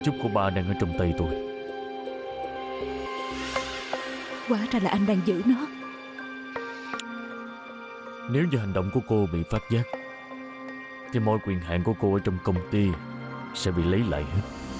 Chúc của ba đang ở trong tay tôi. Hóa ra là anh đang giữ nó. Nếu như hành động của cô bị phát giác thì mọi quyền hạn của cô ở trong công ty sẽ bị lấy lại hết.